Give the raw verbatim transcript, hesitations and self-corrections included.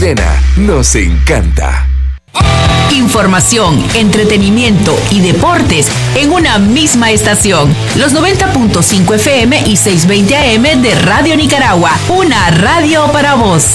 Nos encanta. Información, entretenimiento y deportes en una misma estación. Los noventa punto cinco F M y seiscientos veinte A M de Radio Nicaragua. Una radio para vos.